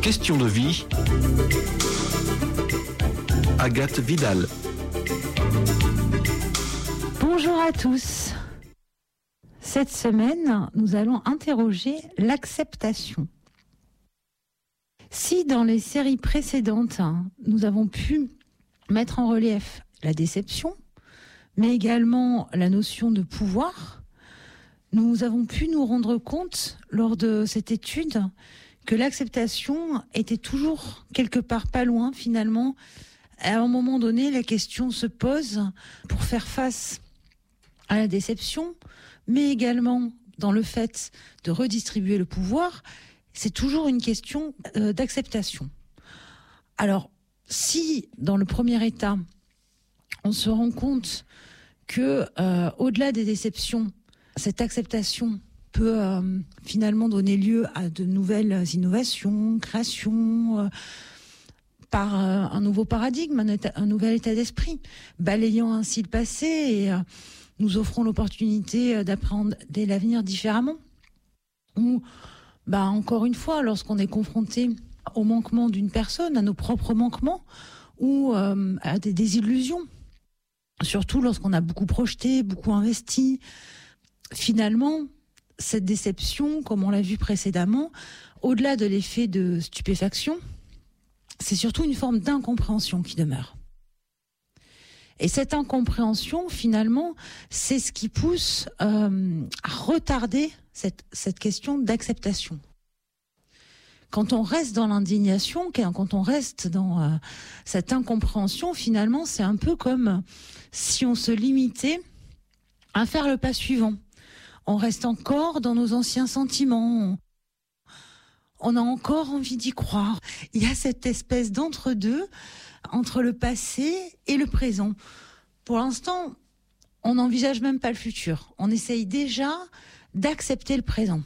Question de vie. Agathe Vidal. Bonjour à tous. Cette semaine, nous allons interroger l'acceptation. Si dans les séries précédentes, nous avons pu mettre en relief la déception, mais également la notion de pouvoir, nous avons pu nous rendre compte lors de cette étude que l'acceptation était toujours quelque part pas loin finalement. À un moment donné, la question se pose pour faire face à la déception, mais également dans le fait de redistribuer le pouvoir, c'est toujours une question d'acceptation. Alors, si dans le premier état, on se rend compte que au-delà des déceptions, cette acceptation peut finalement donner lieu à de nouvelles innovations, créations, par un nouveau paradigme, un nouvel état d'esprit, balayant ainsi le passé et nous offrons l'opportunité d'appréhender l'avenir différemment. Ou, encore une fois, lorsqu'on est confronté au manquement d'une personne, à nos propres manquements, ou à des désillusions, surtout lorsqu'on a beaucoup projeté, beaucoup investi, finalement, cette déception, comme on l'a vu précédemment, au-delà de l'effet de stupéfaction, c'est surtout une forme d'incompréhension qui demeure. Et cette incompréhension, finalement, c'est ce qui pousse à retarder cette question d'acceptation. Quand on reste dans l'indignation, quand on reste dans cette incompréhension, finalement, c'est un peu comme si on se limitait à faire le pas suivant. On reste encore dans nos anciens sentiments. On a encore envie d'y croire. Il y a cette espèce d'entre-deux, entre le passé et le présent. Pour l'instant, on n'envisage même pas le futur. On essaye déjà d'accepter le présent.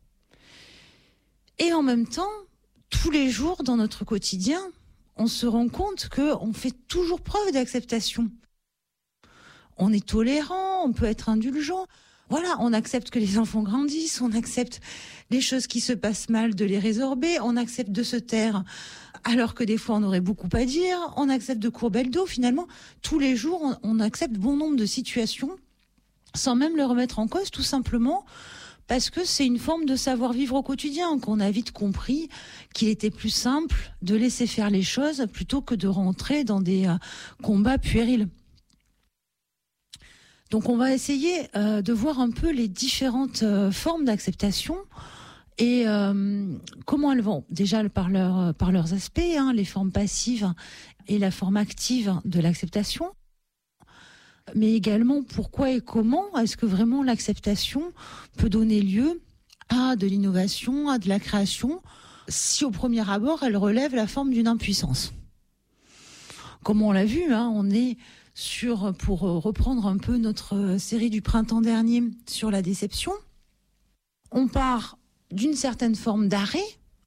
Et en même temps, tous les jours dans notre quotidien, on se rend compte qu'on fait toujours preuve d'acceptation. On est tolérant, on peut être indulgent. Voilà, on accepte que les enfants grandissent, on accepte les choses qui se passent mal de les résorber, on accepte de se taire alors que des fois on aurait beaucoup à dire, on accepte de courber le dos. Finalement, tous les jours, on accepte bon nombre de situations sans même le remettre en cause, tout simplement parce que c'est une forme de savoir-vivre au quotidien, qu'on a vite compris qu'il était plus simple de laisser faire les choses plutôt que de rentrer dans des combats puérils. Donc on va essayer de voir un peu les différentes formes d'acceptation et comment elles vont. Déjà par leurs aspects, les formes passives et la forme active de l'acceptation. Mais également pourquoi et comment est-ce que vraiment l'acceptation peut donner lieu à de l'innovation, à de la création, si au premier abord elle relève la forme d'une impuissance. Comme on l'a vu, on est pour reprendre un peu notre série du printemps dernier sur la déception, on part d'une certaine forme d'arrêt,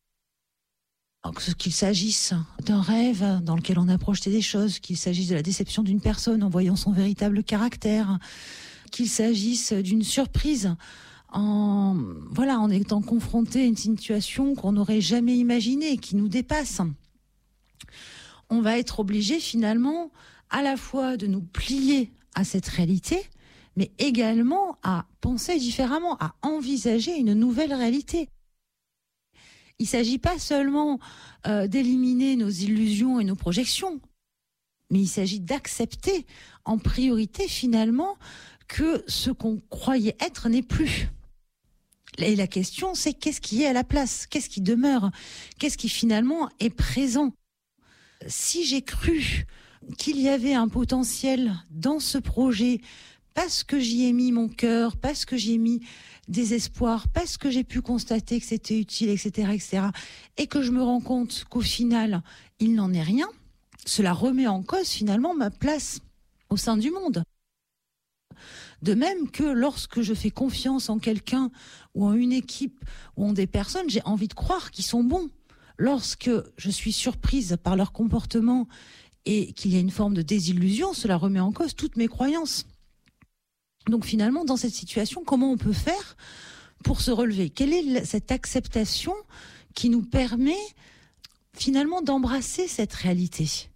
qu'il s'agisse d'un rêve dans lequel on a projeté des choses, qu'il s'agisse de la déception d'une personne en voyant son véritable caractère, qu'il s'agisse d'une surprise en étant confronté à une situation qu'on n'aurait jamais imaginée, qui nous dépasse. On va être obligé finalement à la fois de nous plier à cette réalité, mais également à penser différemment, à envisager une nouvelle réalité. Il ne s'agit pas seulement d'éliminer nos illusions et nos projections, mais il s'agit d'accepter en priorité finalement que ce qu'on croyait être n'est plus. Et la question, c'est qu'est-ce qui est à la place ? Qu'est-ce qui demeure ? Qu'est-ce qui finalement est présent ? Si j'ai cru qu'il y avait un potentiel dans ce projet, parce que j'y ai mis mon cœur, parce que j'y ai mis des espoirs, parce que j'ai pu constater que c'était utile, etc., et que je me rends compte qu'au final, il n'en est rien, cela remet en cause finalement ma place au sein du monde. De même que lorsque je fais confiance en quelqu'un ou en une équipe ou en des personnes, j'ai envie de croire qu'ils sont bons. Lorsque je suis surprise par leur comportement et qu'il y a une forme de désillusion, cela remet en cause toutes mes croyances. Donc finalement, dans cette situation, comment on peut faire pour se relever ? Quelle est cette acceptation qui nous permet finalement d'embrasser cette réalité.